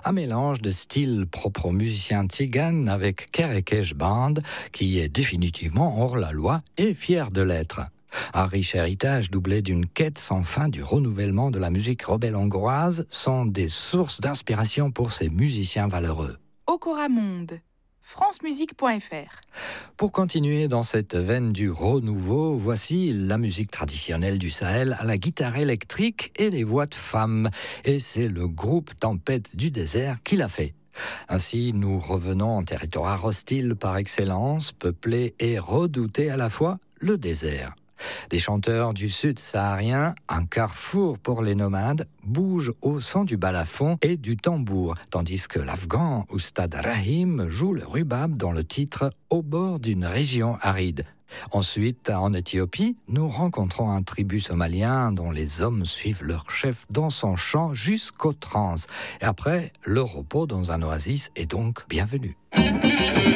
Un mélange de styles propres aux musiciens tziganes avec Kerekes Band, qui est définitivement hors la loi et fier de l'être. Un riche héritage doublé d'une quête sans fin du renouvellement de la musique rebelle hongroise sont des sources d'inspiration pour ces musiciens valeureux. Okora Monde, francemusique.fr. Pour continuer dans cette veine du renouveau, voici la musique traditionnelle du Sahel à la guitare électrique et les voix de femmes. Et c'est le groupe Tempête du désert qui l'a fait. Ainsi, nous revenons en territoire hostile par excellence, peuplé et redouté à la fois, le désert. Des chanteurs du sud saharien, un carrefour pour les nomades, bougent au son du balafon et du tambour, tandis que l'Afghan Oustad Rahim joue le rubab dans le titre « Au bord d'une région aride ». Ensuite, en Éthiopie, nous rencontrons un tribut somalien dont les hommes suivent leur chef dans son chant jusqu'aux trans. Et après, le repos dans un oasis est donc bienvenu.